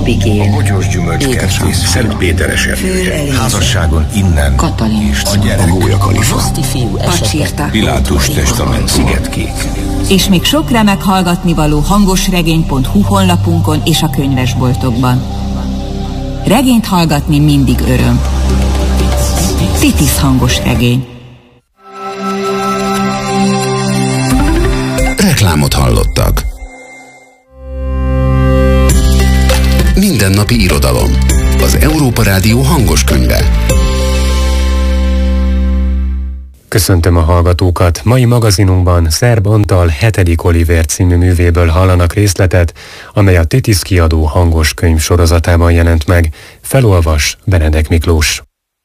Abigail, a bogyós gyümölcskertész, Szent Péteres erdő, házasságon innen, Katalin, a gyerek, a Gólya Kalifa, Roszti fiú esete, Pilátus testament, Szigetkék. És még sok remek hallgatnivaló hangosregény.hu honlapunkon és a könyvesboltokban. Regényt hallgatni mindig öröm. Titis hangos regény. Reklámot hallottak. Mindennapi irodalom. Az Európa Rádió hangos könyve. Köszöntöm a hallgatókat! Mai magazinunkban Szerb Antal 7. Olivér című művéből hallanak részletet, amely a Titis kiadó hangos könyv sorozatában jelent meg. Felolvas Benedek Miklós.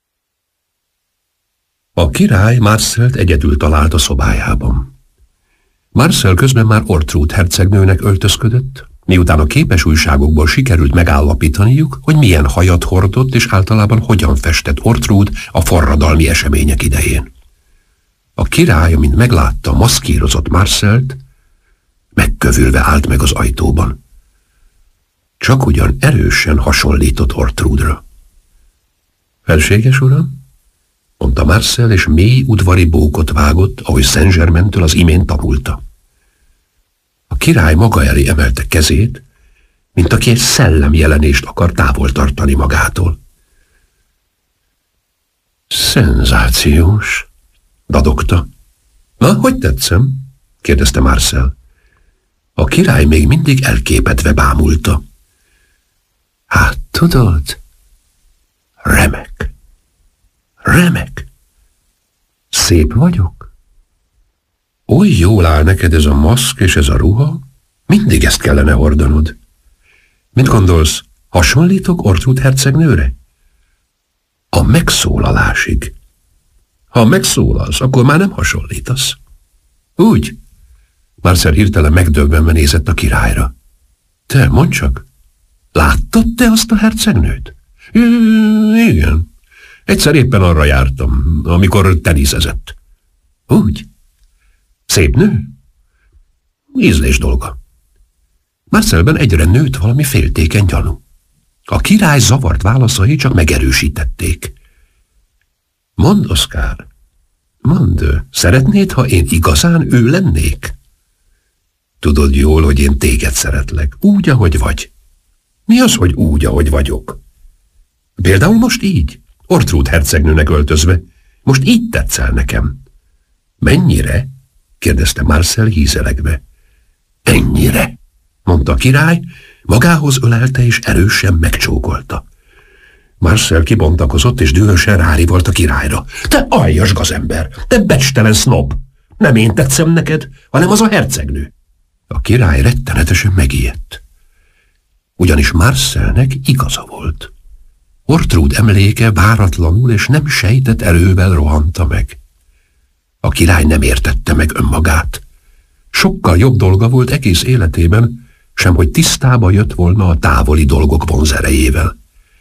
A király Marcelt egyedül talált a szobájában. Marcel közben már Ortrud hercegnőnek öltözködött, miután a képes újságokból sikerült megállapítaniuk, hogy milyen hajat hordott és általában hogyan festett Ortrud a forradalmi események idején. A király, amint meglátta a maszkírozott Marcelt, megkövülve állt meg az ajtóban. Csak ugyan erősen hasonlított Ortrudra. Felséges uram? Mondta Marcel, és mély udvari bókot vágott, ahogy Saint-Germaintől az imént tanulta. A király maga elé emelte kezét, mint aki egy szellemjelenést akar távol tartani magától. Szenzációs, dadogta. Na, hogy tetszem? Kérdezte Marcel. A király még mindig elképedve bámulta. Hát, tudod, remek. Remek. Szép vagyok? Oly jól áll neked ez a maszk és ez a ruha? Mindig ezt kellene hordanod. Mit gondolsz, hasonlítok Ortrud hercegnőre? A megszólalásig. Ha megszólalsz, akkor már nem hasonlítasz. Úgy? Marcel hirtelen megdöbbenve nézett a királyra. Te, mondd csak, láttad te azt a hercegnőt? Igen. Egyszer éppen arra jártam, amikor teniszezett. Úgy? Szép nő? Ízlés dolga. Marcelben egyre nőtt valami féltékeny gyanú. A király zavart válaszai csak megerősítették. Mondd, Oszkár, mondd, szeretnéd, ha én igazán ő lennék? Tudod jól, hogy én téged szeretlek, úgy, ahogy vagy. Mi az, hogy úgy, ahogy vagyok? Például most így, Ortrud hercegnőnek öltözve. Most így tetszel nekem. Mennyire? Kérdezte Marcel hízelegve. Ennyire, mondta a király, magához ölelte és erősen megcsókolta. Marcel kibontakozott és dühösen rárivolt a királyra. Te aljas gazember, te becstelen sznob! Nem én tetszem neked, hanem az a hercegnő. A király rettenetesen megijedt. Ugyanis Marcelnek igaza volt. Ortrud emléke váratlanul és nem sejtett erővel rohanta meg. A király nem értette meg önmagát. Sokkal jobb dolga volt egész életében, sem hogy tisztába jött volna a távoli dolgok vonzerejével.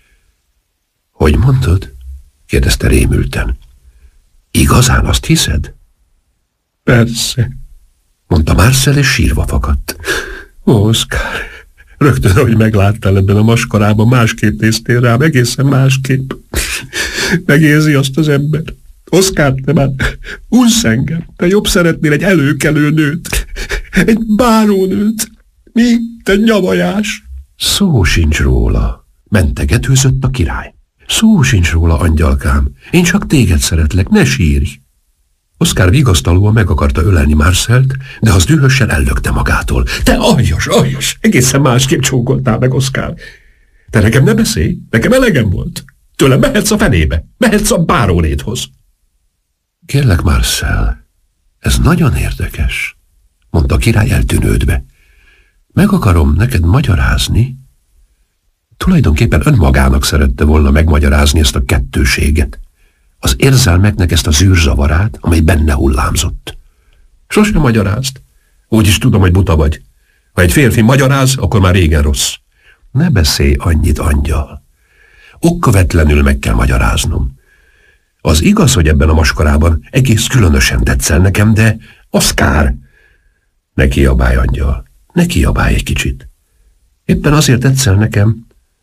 Hogy mondod? Kérdezte rémülten. Igazán azt hiszed? Persze, mondta Marcel, és sírva fakadt. Ó, Oszkár, rögtön, ahogy megláttál ebben a maskarában, másképp néztél rám, egészen másképp. Megérzi azt az ember. Oszkár, te már unsz engem. Te jobb szeretnél egy előkelő nőt, egy bárónőt. Mi? Te nyavajás. Szó sincs róla, mentegetőzött a király. Szó sincs róla, angyalkám. Én csak téged szeretlek, ne sírj. Oszkár vigasztalóan meg akarta ölelni Marcelt, de az dühösen ellökte magától. Te aljas, egészen másképp csókoltál meg, Oszkár. Te nekem ne beszélj, nekem elegem volt. Tőlem mehetsz a fenébe, mehetsz a bárónéthoz. Kérlek, Marcel, ez nagyon érdekes, mondta a király eltűnődve. Meg akarom neked magyarázni. Tulajdonképpen önmagának szerette volna megmagyarázni ezt a kettőséget. Az érzelmeknek ezt az űrzavarát, amely benne hullámzott. Sosem magyarázd. Úgyis tudom, hogy buta vagy. Ha egy férfi magyaráz, akkor már régen rossz. Ne beszélj annyit, angyal. Okkövetlenül meg kell magyaráznom. Az igaz, hogy ebben a maskarában egész különösen tetszel nekem, de Oszkár! Ne kiabálj, angyal, ne kiabálj egy kicsit. Éppen azért tetszel nekem,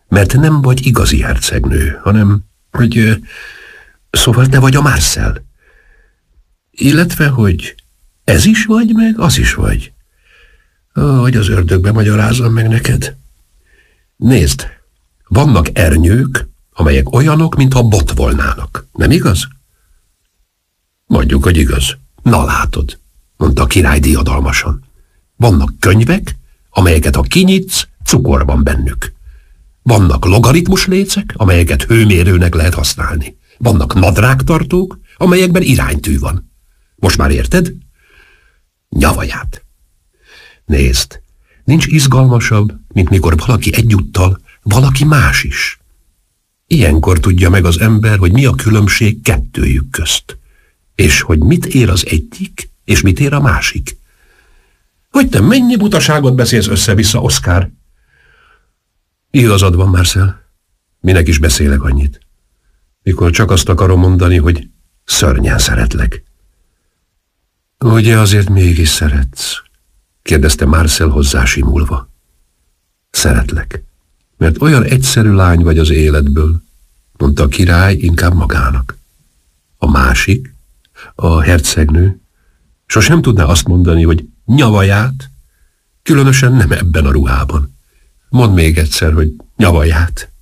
Mert nem vagy igazi hercegnő, hanem, hogy... Szóval te vagy a Marcel. Illetve, hogy ez is vagy, meg az is vagy. Hogy az ördögbe magyarázzam meg neked. Nézd, vannak ernyők, amelyek olyanok, mintha bot volnának. Nem igaz? Mondjuk, hogy igaz. Na látod, mondta a király diadalmasan. Vannak könyvek, amelyeket ha kinyitsz, cukor van bennük. Vannak logaritmus lécek, amelyeket hőmérőnek lehet használni. Vannak nadrágtartók, amelyekben iránytű van. Most már érted? Nyavaját. Nézd, nincs izgalmasabb, mint mikor valaki egyúttal, valaki más is. Ilyenkor tudja meg az ember, hogy mi a különbség kettőjük közt, és hogy mit ér az egyik, és mit ér a másik. Hogy te mennyi butaságot beszélsz össze-vissza, Oszkár? Igazad van, Marcel. Minek is beszélek annyit? Mikor csak azt akarom mondani, hogy szörnyen szeretlek. Ugye azért mégis szeretsz? Kérdezte Marcel hozzásimulva. Szeretlek, mert olyan egyszerű lány vagy az életből, mondta a király inkább magának. A másik, a hercegnő, sosem tudná azt mondani, hogy nyavaját, különösen nem ebben a ruhában. Mondd még egyszer, hogy nyavaját.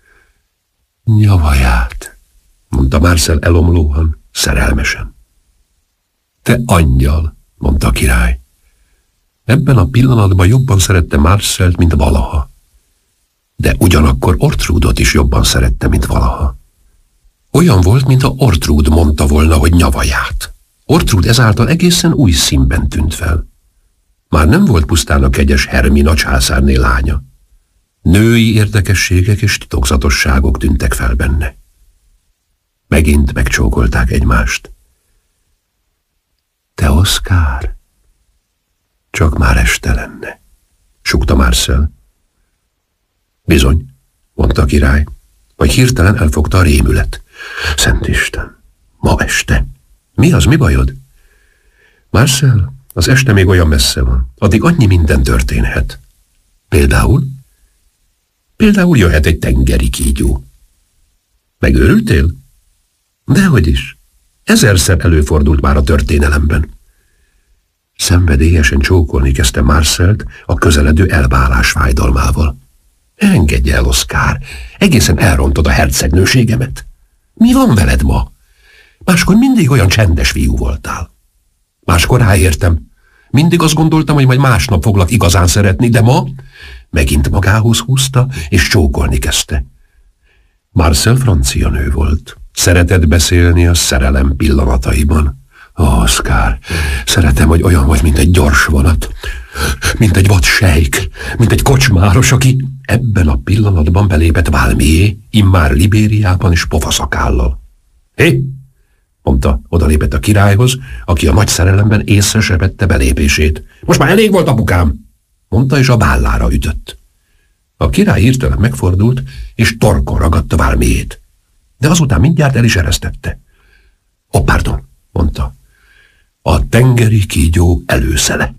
Nyavaját, mondta Marcel elomlóan, szerelmesen. Te angyal, mondta a király. Ebben a pillanatban jobban szerette Marcelt, mint valaha. De ugyanakkor Ortrúdot is jobban szerette, mint valaha. Olyan volt, mintha Ortrúd mondta volna, hogy nyavaját. Ortrúd ezáltal egészen új színben tűnt fel. Már nem volt pusztán a kegyes Hermina császárné lánya. Női érdekességek és titokzatosságok tűntek fel benne. Megint megcsókolták egymást. Te, Oszkár, csak már este lenne, súgta Marcel. Bizony, mondta a király, vagy hirtelen elfogta a rémület. Szent Isten, ma este. Mi az, mi bajod? Marcel, az este még olyan messze van, addig annyi minden történhet. Például? Például jöhet egy tengeri kígyó. Megőrültél? Dehogy is. 1000-szer előfordult már a történelemben. Szenvedélyesen csókolni kezdte Marcelt a közeledő elválás fájdalmával. Engedj el, Oszkár, egészen elrontod a hercegnőségemet. Mi van veled ma? Máskor mindig olyan csendes fiú voltál. Máskor ráértem. Mindig azt gondoltam, hogy majd másnap foglak igazán szeretni, de ma megint magához húzta, és csókolni kezdte. Marcel francia nő volt. Szeretett beszélni a szerelem pillanataiban. Oszkár, szeretem, hogy olyan vagy, mint egy gyors vonat, mint egy vad sejk, mint egy kocsmáros, aki ebben a pillanatban belépett Valmié, immár Libériában és pofaszakállal. Hé, mondta, odalépett a királyhoz, aki a nagy szerelemben észre se vette belépését. Most már elég volt, apukám, mondta, és a vállára ütött. A király hirtelen megfordult, és torkon ragadta Valmiét. De azután mindjárt el is eresztette. Ó, pardon, mondta. A tengeri kígyó előszele.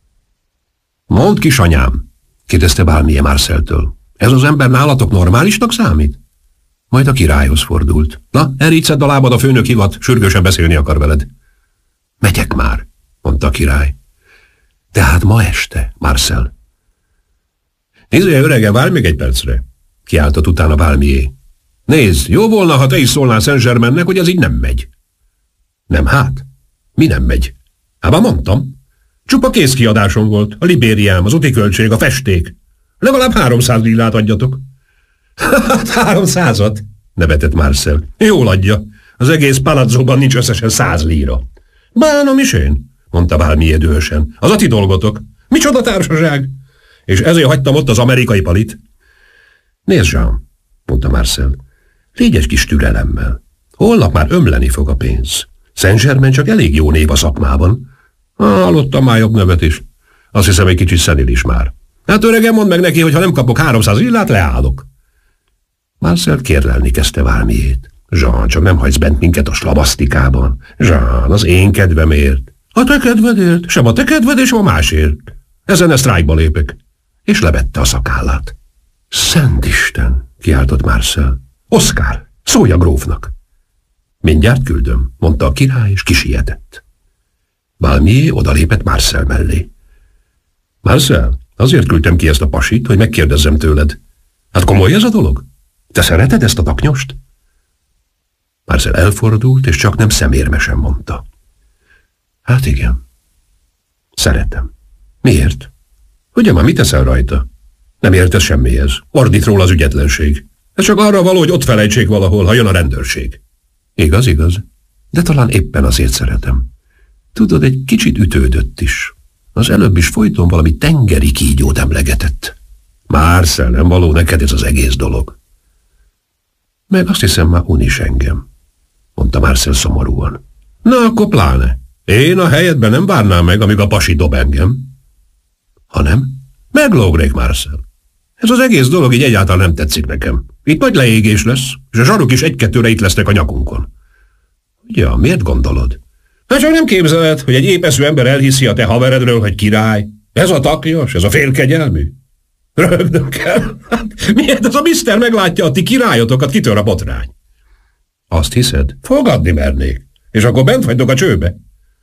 Mondd, kisanyám, kérdezte Valmié Marceltől. Ez az ember nálatok normálisnak számít? Majd a királyhoz fordult. Na, elricedd a lábad, a főnök hivat, sürgősen beszélni akar veled. Megyek már, mondta a király. Tehát ma este, Marcel. Nézd, örege, várj még egy percre, kiáltott utána Valmié. Nézd, jó volna, ha te is szólnál Saint-Germainnek, hogy ez így nem megy. Nem hát? Mi nem megy? Hát már mondtam. Csupa készkiadásom volt, a Libériám, az úti költség, a festék. Legalább 300 lillát adjatok. Hát 300-at, nevetett Marcel. Jól adja. Az egész palazzóban nincs összesen 100 líra. Bánom is én, mondta Valmié dühösen. Az a ti dolgotok. Micsoda társaság? És ezért hagytam ott az amerikai palit. Nézd, Jean, mondta Marcel. Légy egy kis türelemmel. Holnap már ömleni fog a pénz. Saint-Germain csak elég jó név a szakmában. Hallottam már jobb nevet is. Azt hiszem, egy kicsit szenil is már. Hát öregem, mondd meg neki, hogy ha nem kapok 300 lillát, leállok. Marcel kérlelni kezdte Valmiét. Jean, csak nem hagysz bent minket a slavasztikában. Jean, az én kedvemért. A te kedvedért, sem a te kedved, és a másért. Ezen sztrájkba lépek. És levette a szakállát. Szent Isten! kiáltott Marcel. Oszkár, szólj a grófnak! Mindjárt küldöm, mondta a király, és kisietett. Valmier odalépett Marcel mellé. Marcel, azért küldtem ki ezt a pasit, hogy megkérdezzem tőled. Hát komoly ez a dolog? Te szereted ezt a taknyost? Marcel elfordult, és csak nem szemérmesen mondta. Hát igen. Szeretem. Miért? Ugye már mit teszel rajta? Nem értesz semmihez. Ordít róla az ügyetlenség. Ez csak arra való, hogy ott felejtsék valahol, ha jön a rendőrség. Igaz, igaz. De talán éppen azért szeretem. Tudod, egy kicsit ütődött is. Az előbb is folyton valami tengeri kígyót emlegetett. Marcel, nem való neked ez az egész dolog. Meg azt hiszem, már unis engem, mondta Marcel szomorúan. Na, akkor pláne. Én a helyedben nem várnám meg, amíg a pasi dob engem. Hanem? Meglógnék, Marcel. Ez az egész dolog így egyáltalán nem tetszik nekem. Itt nagy leégés lesz, és a zsaruk is egy-kettőre itt lesznek a nyakunkon. Ja, miért gondolod? Hát csak nem képzeled, hogy egy épeszű ember elhiszi a te haveredről, hogy király. Ez a taknyos, ez a félkegyelmű. Rögdöm kell. Hát, miért az a miszter meglátja a ti királyotokat, kitör a botrány? Azt hiszed? Fogadni mernék. És akkor bent vagytok a csőbe.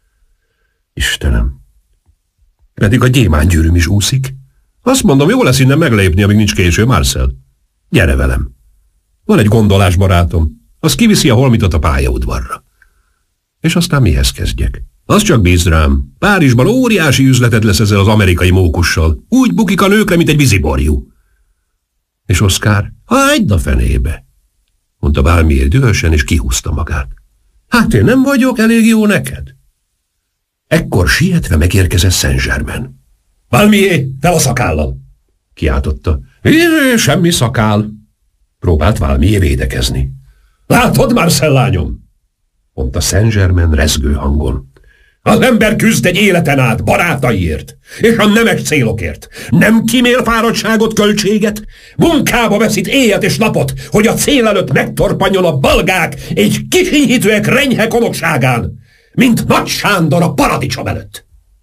Istenem. Pedig a gyémánygyűrűm is úszik. Azt mondom, jó lesz innen meglépni, amíg nincs késő, Marcel. Gyere velem. Van egy gondolás, barátom. Az kiviszi a holmitot a pályaudvarra. És aztán mihez kezdjek? Az csak bíz rám. Párizsban óriási üzleted lesz ezzel az amerikai mókussal. Úgy bukik a nőkre, mint egy víziborjú. És Oszkár, hagyd a fenébe, mondta Valmier dühösen, és kihúzta magát. Hát én nem vagyok elég jó neked? Ekkor sietve megérkezett Saint-Germain. Valmier, fel a szakállal! Kiáltotta. Semmi szakál. Próbált Valmier védekezni. Látod, Marcel lányom? Mondta Saint-Germain rezgő hangon. Az ember küzd egy életen át barátaiért, és a nemes célokért. Nem kímél fáradtságot, költséget, munkába veszít éjjel és napot, hogy a cél előtt megtorpanjon a balgák és kisínyhitőek renyhe konokságán, mint Nagy Sándor a paradicsom előtt.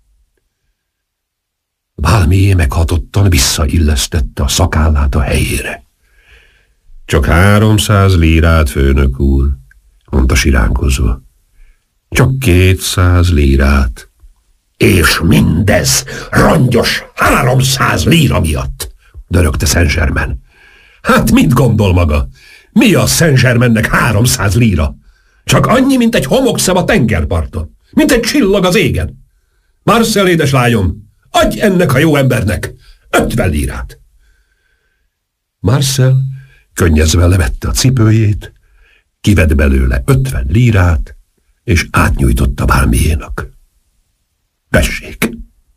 Valmier meghatottan visszaillesztette a szakállát a helyére. Csak 300 lírát, főnök úr, mondta siránkozva. Csak 200 lírát. És mindez rongyos 300 líra miatt, dörögte Saint-Germain. Hát mit gondol maga? Mi a Saint-Germainnek 300 líra? Csak annyi, mint egy homokszem a tengerparton, mint egy csillag az égen. Marcel, édeslányom, adj ennek a jó embernek 50 lírát. Marcel könnyezve levette a cipőjét, kivett belőle 50 lírát, és átnyújtotta Valmiernak. Tessék!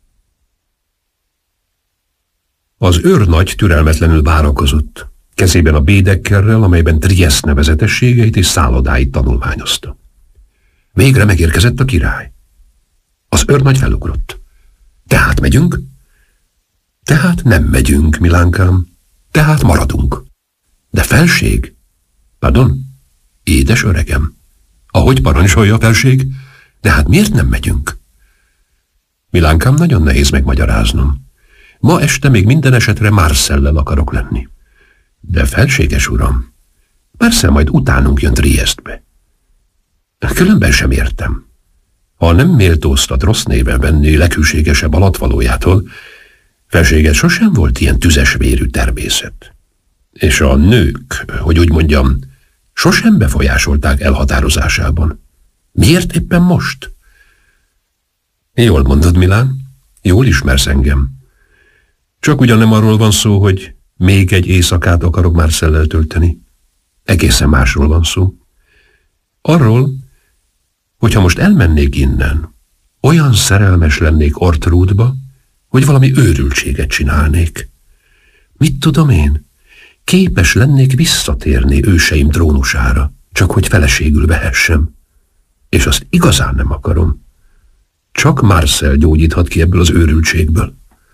Az őrnagy türelmetlenül várakozott, kezében a bédekkerrel, amelyben Trieste nevezetességeit és szállodáit tanulmányozta. Végre megérkezett a király. Az őrnagy felugrott. Tehát megyünk? Tehát nem megyünk, Milánkám. Tehát maradunk. De felség? Pardon? Édes öregem. Ahogy parancsolja a felség, de hát miért nem megyünk? Milánkám, nagyon nehéz megmagyaráznom. Ma este még minden esetre Marcellel akarok lenni. De felséges uram, Marcel majd utánunk jön Triestbe. Különben sem értem. Ha nem méltóztat rossz néven venni leghűségesebb alattvalójától, felséges sosem volt ilyen tüzesvérű természet. És a nők, hogy úgy mondjam, sosem befolyásolták elhatározásában. Miért éppen most? Jól mondod, Milán, jól ismersz engem. Csak ugyan nem arról van szó, hogy még egy éjszakát akarok Marcellel tölteni. Egészen másról van szó. Arról, hogyha most elmennék innen, olyan szerelmes lennék Ortrúdba, hogy valami őrültséget csinálnék. Mit tudom én? Képes lennék visszatérni őseim trónusára, csak hogy feleségül vehessem. És azt igazán nem akarom. Csak Marcel gyógyíthat ki ebből az őrültségből.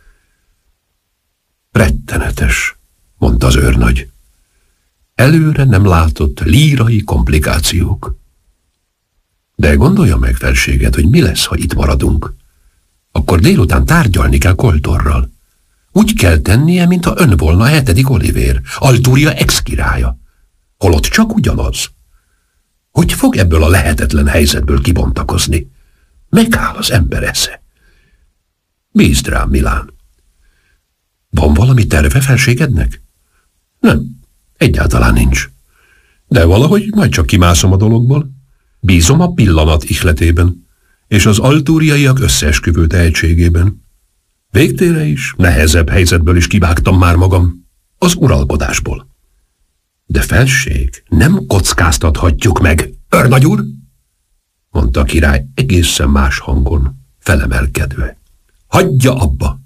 Rettenetes, mondta az őrnagy. Előre nem látott lírai komplikációk. De gondolja meg, felséged, hogy mi lesz, ha itt maradunk. Akkor délután tárgyalni kell Koltorral. Úgy kell tennie, mintha ön volna a 7. Olivér, Altúria ex-királya. Holott csak ugyanaz. Hogy fog ebből a lehetetlen helyzetből kibontakozni? Megáll az ember esze. Bízd rám, Milán. Van valami terve felségednek? Nem, egyáltalán nincs. De valahogy majd csak kimászom a dologból. Bízom a pillanat ihletében, és az altúriaiak összeesküvő tehetségében. Végtére is, nehezebb helyzetből is kivágtam már magam, az uralkodásból. De felség, nem kockáztathatjuk meg, őrnagy úr, mondta a király egészen más hangon, felemelkedve. Hagyja abba!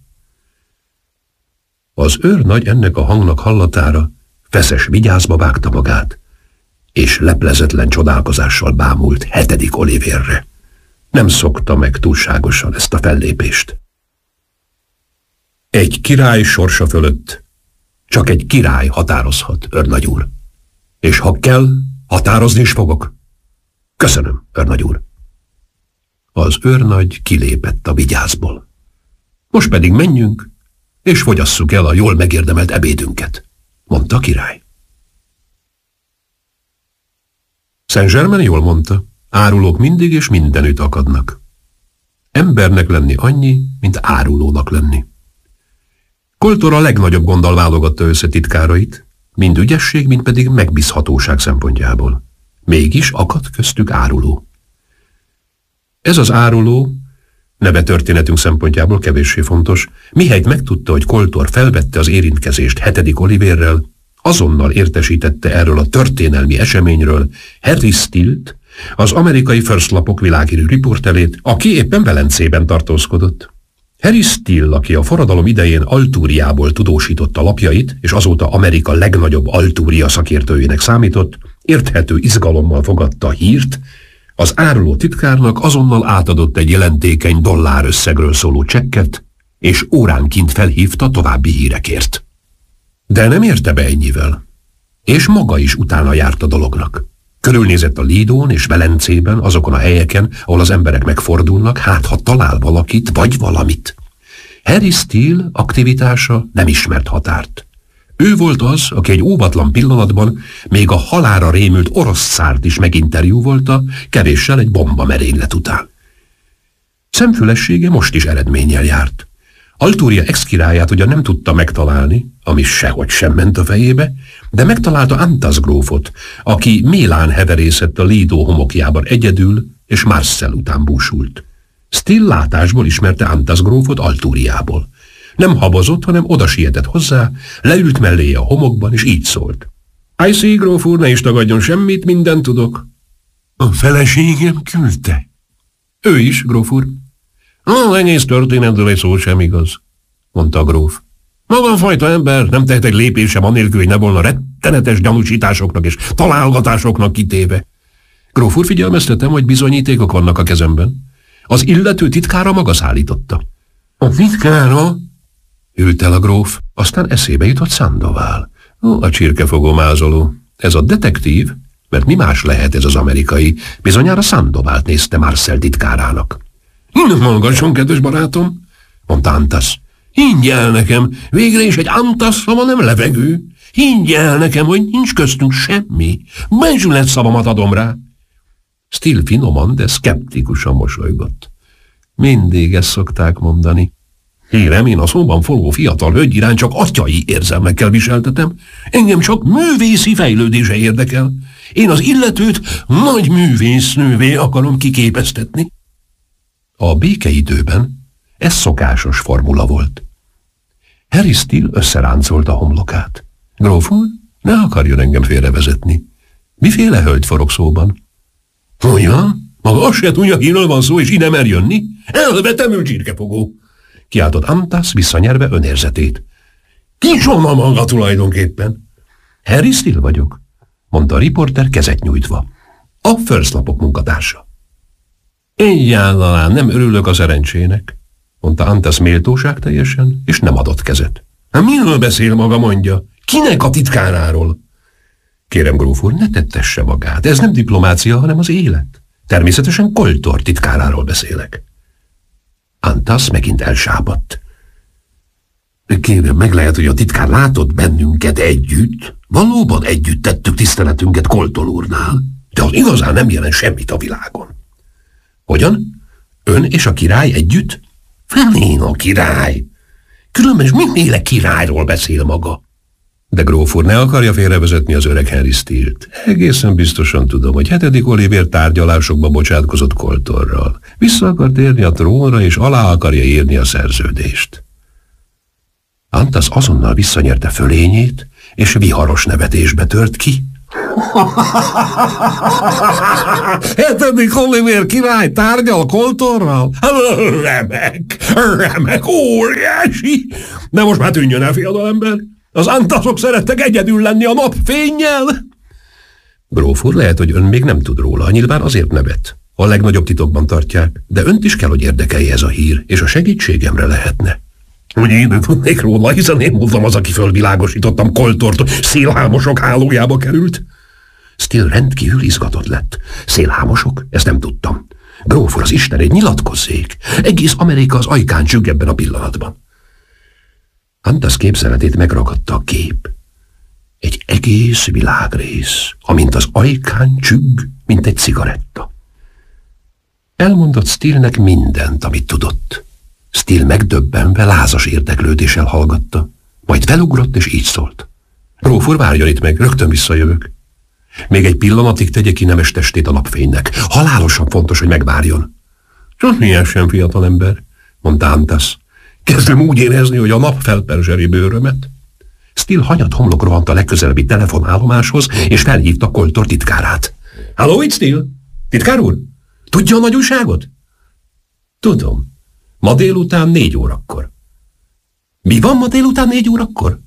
Az őrnagy ennek a hangnak hallatára feszes vigyázba vágta magát, és leplezetlen csodálkozással bámult 7. Olivérre. Nem szokta meg túlságosan ezt a fellépést. Egy király sorsa fölött csak egy király határozhat, őrnagy úr. És ha kell, határozni is fogok. Köszönöm, őrnagy úr. Az őrnagy kilépett a vigyázból. Most pedig menjünk, és fogyasszuk el a jól megérdemelt ebédünket, mondta a király. Saint-Germain jól mondta, árulók mindig és mindenütt akadnak. Embernek lenni annyi, mint árulónak lenni. Koltor a legnagyobb gonddal válogatta össze titkárait, mind ügyesség, mind pedig megbízhatóság szempontjából. Mégis akadt köztük áruló. Ez az áruló, neve történetünk szempontjából kevéssé fontos, mihelyt megtudta, hogy Koltor felvette az érintkezést 7. Olivérrel, azonnal értesítette erről a történelmi eseményről Harry Steele-t, az amerikai First lapok világhírű riporterét, aki éppen Velencében tartózkodott. Harry Steele, aki a forradalom idején Altúriából tudósította lapjait, és azóta Amerika legnagyobb Altúria szakértőjének számított, érthető izgalommal fogadta a hírt, az áruló titkárnak azonnal átadott egy jelentékeny dollárösszegről szóló csekket, és óránként felhívta további hírekért. De nem érte be ennyivel, és maga is utána járt a dolognak. Körülnézett a Lidón és Velencében, azokon a helyeken, ahol az emberek megfordulnak, hát ha talál valakit vagy valamit. Harry Steele aktivitása nem ismert határt. Ő volt az, aki egy óvatlan pillanatban még a halálra rémült orosz cárt is meginterjúvolta, kevéssel egy bomba merénylet után. Szemfülessége most is eredménnyel járt. Altúria ex-királyát ugyan nem tudta megtalálni, ami sehogy sem ment a fejébe, de megtalálta Antas grófot, aki Mélán heverészett a Lido homokjában egyedül, és Marcel után búsult. Steele látásból ismerte Antas grófot Altúriából. Nem habozott, hanem oda sietett hozzá, leült melléje a homokban, és így szólt. I see, gróf úr, ne is tagadjon semmit, mindent tudok. A feleségem küldte. Ő is, gróf úr. Az egész történetről egy szó sem igaz, mondta a gróf. Magamfajta ember nem tehet egy lépés sem anélkül, hogy ne volna rettenetes gyanúsításoknak és találgatásoknak kitéve. Gróf úr, figyelmeztetem, hogy bizonyítékok vannak a kezemben. Az illető titkára maga szállította. A titkára? Ült el a gróf, aztán eszébe jutott Sandoval. A csirkefogó mázoló. Ez a detektív, mert mi más lehet ez az amerikai, bizonyára Sandovált nézte Marcel titkárának. Hallgasson, kedves barátom, mondta Antas. Higgy el nekem, végre is egy Antas szava nem levegő. Higgy el nekem, hogy nincs köztünk semmi. Becsület szavamat adom rá. Steele finoman, de szkeptikusan mosolygott. Mindig ezt szokták mondani. Hírem, én a szóban forgó fiatal hölgy iránt csak atyai érzelmekkel viseltetem. Engem csak művészi fejlődése érdekel. Én az illetőt nagy művésznővé akarom kiképeztetni. A békeidőben ez szokásos formula volt. Harry Steele összeráncolta a homlokát. Gróf úr, ne akarjon engem félrevezetni. Miféle hölgy forog szóban? Olyan? Maga azt se tudja, kiről van szó, és ide mer jönni? Elvetemű csirkefogó! Kiáltott Antas, visszanyerve önérzetét. Kicsoda maga tulajdonképpen? Harry Steele vagyok, mondta a riporter kezet nyújtva. A First lapok munkatársa. Egyáltalán nem örülök a szerencsének, mondta Antas méltóság teljesen, és nem adott kezet. Miről beszél maga, mondja? Kinek a titkáráról? Kérem, gróf úr, ne tettesse magát. Ez nem diplomácia, hanem az élet. Természetesen Koltor titkáráról beszélek. Antas megint elsápadt. Kérem, meg lehet, hogy a titkár látott bennünket együtt. Valóban együtt tettük tiszteletünket Colton úrnál, de az igazán nem jelent semmit a világon. Hogyan? Ön és a király együtt? Én a király. Különben is mindenféle királyról beszél maga. De gróf úr, ne akarja félrevezetni az öreg Henry Steele-t. Egészen biztosan tudom, hogy 7. Oliver tárgyalásokba bocsátkozott Coltonral. Vissza akar térni a trónra, és alá akarja írni a szerződést. Antas azonnal visszanyerte fölényét, és viharos nevetésbe tört ki. 7. Oliver király tárgyal Coltonral? Remek, óriási! De most már tűnjön el, fiatalember! Az Antasok szerettek egyedül lenni a napfénnyel! Gróf úr, lehet, hogy ön még nem tud róla, nyilván azért nevet. A legnagyobb titokban tartják, de önt is kell, hogy érdekelje ez a hír, és a segítségemre lehetne. Hogy én nem tudnék róla, hiszen én voltam az, aki fölvilágosítottam Coltort, hogy szélhámosok hálójába került. Steele rendkívül izgatott lett. Szélhámosok? Ezt nem tudtam. Gróf úr, az Istenét, nyilatkozzék! Egész Amerika az ajkán csügg ebben a pillanatban. Antas képzeletét megragadta a kép. Egy egész világrész, amint az ajkán csügg, mint egy cigaretta. Elmondott Steele-nek mindent, amit tudott. Steele megdöbbenve, lázas érdeklődéssel hallgatta, majd felugrott és így szólt. Gróf úr, várjon itt meg, rögtön visszajövök. Még egy pillanatig tegye ki nemes testét a napfénynek. Halálosan fontos, hogy megvárjon. Milyen sem, fiatalember, mondta Antas. Kezdem úgy érezni, hogy a nap felperzseli bőrömet. Steele hanyat homlok rohant a legközelebbi telefonállomáshoz, és felhívta Colton titkárát. Halló, itt Steele? Titkár úr? Tudja a nagy újságot? Tudom. Ma délután 4 órakor. Mi van ma délután 4 órakor?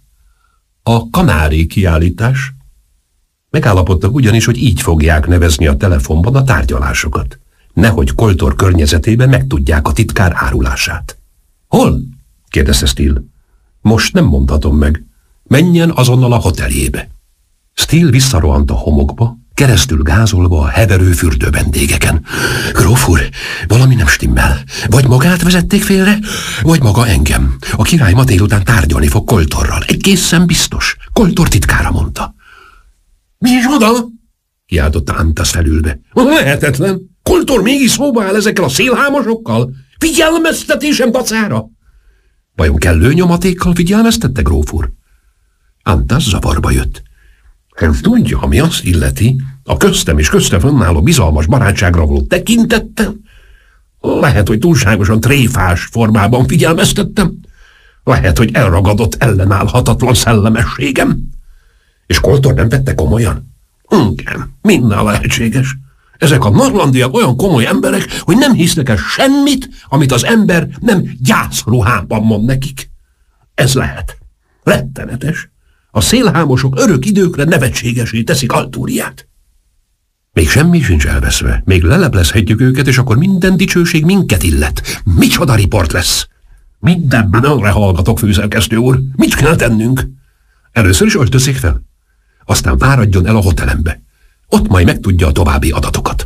A kanári kiállítás. Megállapodtak ugyanis, hogy így fogják nevezni a telefonban a tárgyalásokat. Nehogy Colton környezetében megtudják a titkár árulását. Hol? kérdezte Steele. Most nem mondhatom meg. Menjen azonnal a hoteljébe. Steele visszarohant a homokba, keresztül gázolva a heverő fürdő vendégeken. Gróf úr, valami nem stimmel. Vagy magát vezették félre, vagy maga engem. A király ma délután tárgyalni fog Coltonral. Egészen biztos. Colton titkára mondta. Micsoda? Kiáltotta Antas felülve. Lehetetlen. Colton mégis szóba áll ezekkel a szélhámosokkal? Figyelmeztetésem dacára? Vajon kellő nyomatékkal figyelmeztette, gróf úr? Antas zavarba jött. Ez tudja, ami azt illeti, a köztem és köztem fönnálló bizalmas barátságra való tekintettel? Lehet, hogy túlságosan tréfás formában figyelmeztettem. Lehet, hogy elragadott ellenállhatatlan szellemességem. És Colton nem vette komolyan? Igen, minden lehetséges. Ezek a norlandiak olyan komoly emberek, hogy nem hisznek el semmit, amit az ember nem gyászruhában mond nekik. Ez lehet. Rettenetes. A szélhámosok örök időkre nevetségesé teszik Altúriát. Még semmi sincs elveszve. Még leleplezhetjük őket, és akkor minden dicsőség minket illet. Micsoda riport lesz! Mindenben önre hallgatok, főszerkesztő úr. Mit kell tennünk? Először is öltözzék fel. Aztán fáradjon el a hotelembe. Ott majd megtudja a további adatokat.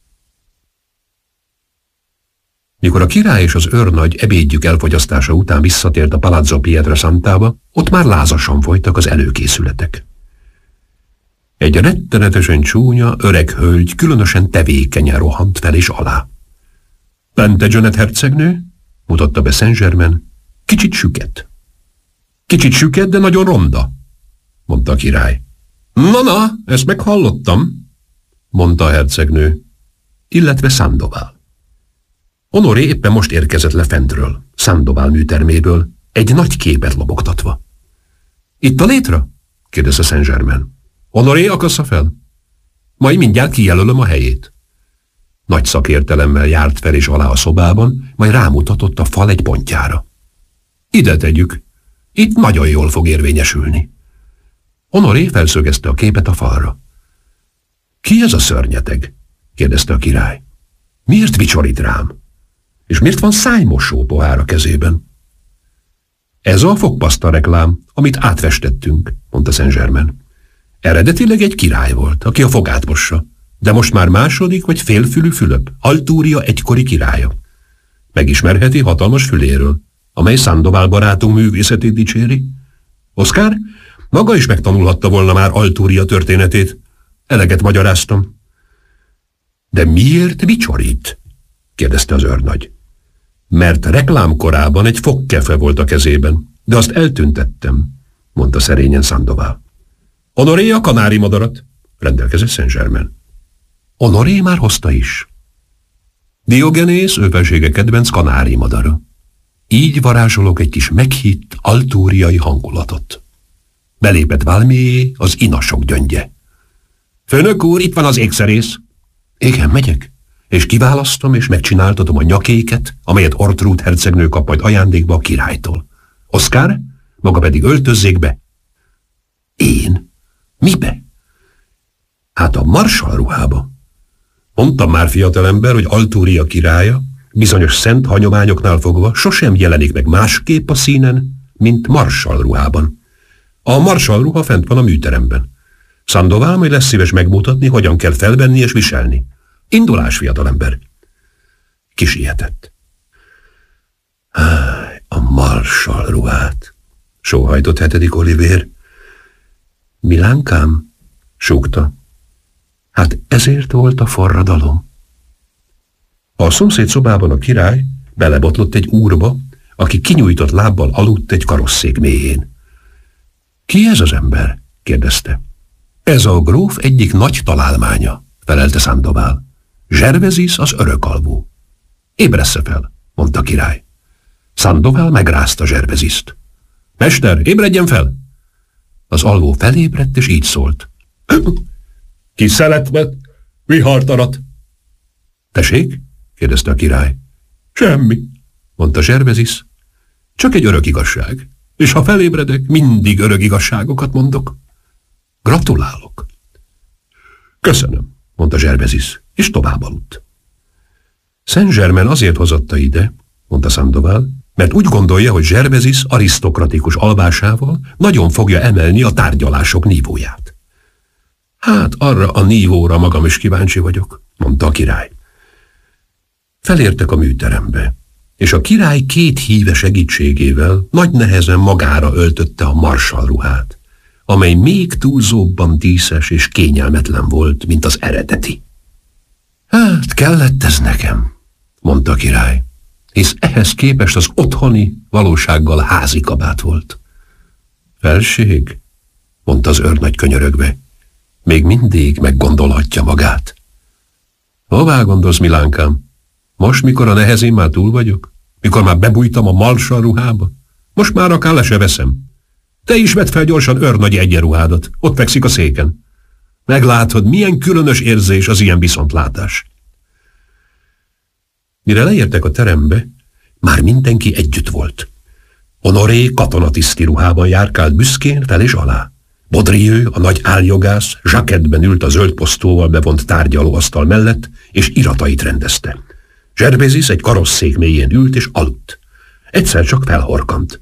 Mikor a király és az őrnagy ebédjük elfogyasztása után visszatért a Palazzo Pietrasantába, ott már lázasan folytak az előkészületek. Egy rettenetesen csúnya, öreg hölgy különösen tevékenyen rohant fel és alá. Plantagenet hercegnő, mutatta be Saint-Germain, kicsit süket. Kicsit süket, de nagyon ronda, mondta a király. Na, ezt meghallottam, mondta a hercegnő, illetve Sandoval. Honoré éppen most érkezett le fentről, Sandoval műterméből, egy nagy képet lobogtatva. Itt a létra? kérdezte Saint-Germain. Honoré akassza fel? Majd mindjárt kijelölöm a helyét. Nagy szakértelemmel járt fel és alá a szobában, majd rámutatott a fal egy pontjára. Ide tegyük. Itt nagyon jól fog érvényesülni. Honoré felszögezte a képet a falra. Ki ez a szörnyeteg? kérdezte a király. Miért vicsorít rám? És miért van szájmosó pohár a kezében? Ez a fogpaszta reklám, amit átvestettünk, mondta Saint-Germain. Eredetileg egy király volt, aki a fogát mossa, de most már második vagy félfülű Fülöp, Altúria egykori királya. Megismerheti hatalmas füléről, amely Sandoval barátunk művészetét dicséri. Oscar maga is megtanulhatta volna már Altúria történetét. Eleget magyaráztam. De miért vicsorít? kérdezte az őrnagy. Mert reklámkorában egy fogkefe volt a kezében, de azt eltüntettem, mondta szerényen Sandoval. Honoré a kanári madarat, rendelkezett Saint-Germain. Honoré már hozta is. Diogenész ő felsége kedvenc kanári madara. Így varázsolok egy kis meghitt altúriai hangulatot. Belépett Valméjé az inasok gyöngye. Főnök úr, itt van az ékszerész. Igen, megyek, és kiválasztom és megcsináltatom a nyakéket, amelyet Ortrud hercegnő kap majd ajándékba a királytól. Oscar, maga pedig öltözzék be. Én? Mibe? Hát a marsall ruhába. Mondtam már, fiatalember, hogy Altúria királya bizonyos szent hagyományoknál fogva sosem jelenik meg másképp a színen, mint marsall ruhában. A marsall ruha fent van a műteremben. Sandoval majd lesz szíves megmutatni, hogyan kell felvenni és viselni. Indulás, fiatalember! Kisietett. A marsall ruhát, sóhajtott 7. Olivér. Milánkám, súgta. Hát ezért volt a forradalom. A szomszéd szobában a király belebotlott egy úrba, aki kinyújtott lábbal aludt egy karosszék mélyén. Ki ez az ember? kérdezte. Ez a gróf egyik nagy találmánya, felelte Sandoval. Gervesis az örökalvú. Ébressze fel, mondta a király. Sandoval megrázta Gervesist. Mester, ébredjen fel! Az alvó felébredt, és így szólt. Ki szeletvet, vihart arat. Tessék? kérdezte a király. Semmi, mondta Gervesis. Csak egy örök igazság. És ha felébredek, mindig örök igazságokat mondok. Gratulálok. Köszönöm, mondta Gervesis, és tovább aludt. Saint-Germain azért hozatta ide, mondta Sandoval, mert úgy gondolja, hogy Gervesis arisztokratikus alvásával nagyon fogja emelni a tárgyalások nívóját. Hát arra a nívóra magam is kíváncsi vagyok, mondta a király. Felértek a műterembe, és a király 2 híve segítségével nagy nehezen magára öltötte a marsall ruhát, amely még túlzóbban díszes és kényelmetlen volt, mint az eredeti. Hát kellett ez nekem, mondta a király, hisz ehhez képest az otthoni valósággal házi kabát volt. Felség, mondta az őrnagy könyörögve, még mindig meggondolhatja magát. Hová gondolsz, Milánkám? Most, mikor a nehezén már túl vagyok? Mikor már bebújtam a marsall ruhába? Most már akár le se veszem. Te is vedd fel gyorsan őrnagy egyenruhádat. Ott fekszik a széken. Meglátod, milyen különös érzés az ilyen viszontlátás. Mire leértek a terembe, már mindenki együtt volt. Honoré katonatiszti ruhában járkált büszkén fel és alá. Baudrieux, a nagy áljogász, zsakettben ült a zöld posztóval bevont tárgyalóasztal mellett, és iratait rendezte. Gervesis egy karosszék mélyén ült és aludt. Egyszer csak felhorkant.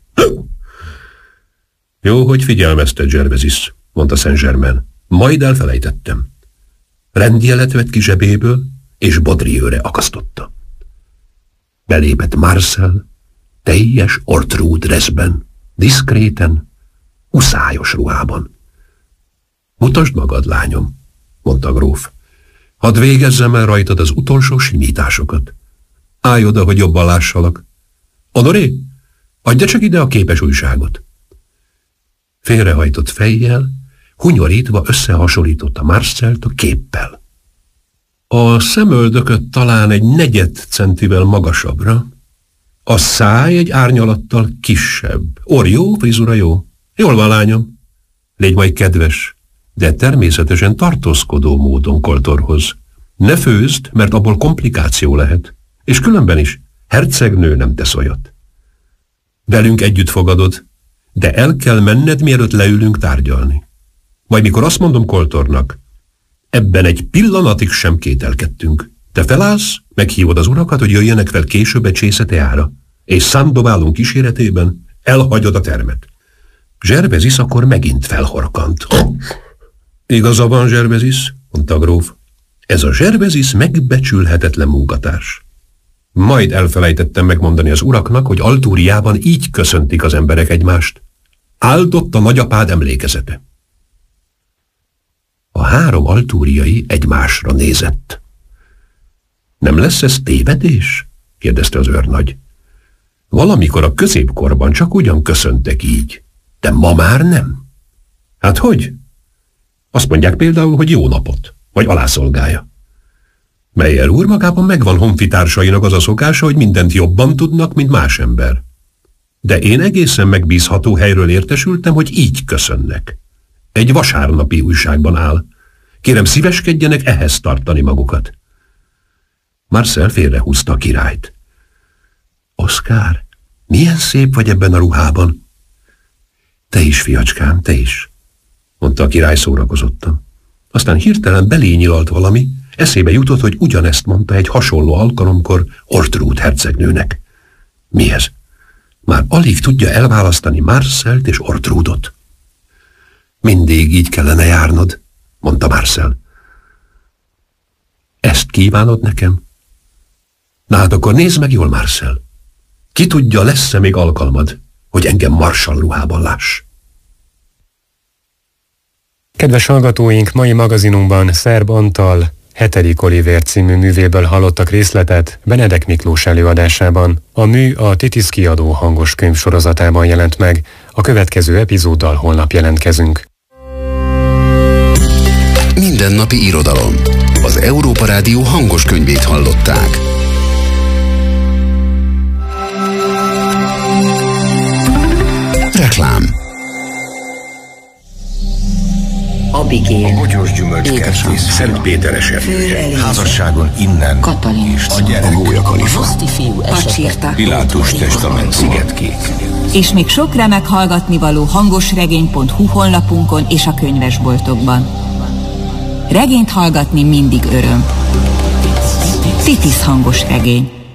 Jó, hogy figyelmeztet, Gervesis, mondta Saint-Germain. Majd elfelejtettem. Rendjelet vett ki zsebéből, és Baudrieuxre akasztotta. Belépett Marcel, teljes Ortrud dressben, diszkréten, uszályos ruhában. Mutasd magad, lányom, mondta a gróf. Hadd végezzem el rajtad az utolsó simításokat. Állj oda, hogy jobban lássalak. Honoré, adja csak ide a képes újságot. Félrehajtott fejjel, hunyorítva összehasonlította Marcelt a képpel. A szemöldököt talán egy 4 centivel magasabbra, a száj egy árnyalattal kisebb. Orr jó, frizura jó. Jól van, lányom. Légy majd kedves, de természetesen tartózkodó módon koltorhoz. Ne főzd, mert abból komplikáció lehet. És különben is, hercegnő nem tesz olyat. Velünk együtt fogadod, de el kell menned, mielőtt leülünk tárgyalni. Majd mikor azt mondom koltornak, ebben egy pillanatig sem kételkedtünk. Te felállsz, meghívod az urakat, hogy jöjjenek fel később egy csészeteára, és Sandovalunk kíséretében elhagyod a termet. Gervesis akkor megint felhorkant. Igaza van, Gervesis, mondta a gróf. Ez a Gervesis megbecsülhetetlen munkatárs. Majd elfelejtettem megmondani az uraknak, hogy Altúriában így köszöntik az emberek egymást. Áldott a nagyapád emlékezete. A 3 altúriai egymásra nézett. Nem lesz ez tévedés? kérdezte az őrnagy. Valamikor a középkorban csak ugyan köszöntek így, de ma már nem. Hát hogy? Azt mondják például, hogy jó napot, vagy alászolgálja. Meyer úr, magában megvan honfitársainak az a szokása, hogy mindent jobban tudnak, mint más ember. De én egészen megbízható helyről értesültem, hogy így köszönnek. Egy vasárnapi újságban áll. Kérem, szíveskedjenek ehhez tartani magukat. Marcel félrehúzta a királyt. Oszkár, milyen szép vagy ebben a ruhában. Te is, fiacskám, te is, mondta a király szórakozottan. Aztán hirtelen belényilalt valami, eszébe jutott, hogy ugyanezt mondta egy hasonló alkalomkor Ortrud hercegnőnek. Mi ez? Már alig tudja elválasztani Marcelt és Ortrudot. Mindig így kellene járnod, mondta Marcel. Ezt kívánod nekem? Na hát akkor nézd meg jól, Marcel. Ki tudja, lesz-e még alkalmad, hogy engem marsall ruhában láss. Kedves hallgatóink, mai magazinunkban Szerb Antal 7. Olivér című művéből hallottak részletet Benedek Miklós előadásában. A mű a Titisz Kiadó hangos könyv sorozatában jelent meg. A következő epizóddal holnap jelentkezünk. Mindennapi irodalom. Az Európa Rádió hangos könyvét hallották. Reklám. Abigail, A bogyós gyümölcskertész, Szent Péteres erdője, házasságon innen, Katalin, és a gyerek, Pacsirta, Pilátus testament, Szigetkék. és még sok remek hallgatnivaló hangosregény.hu honlapunkon és a könyvesboltokban. Regényt hallgatni mindig öröm. Titisz hangos regény.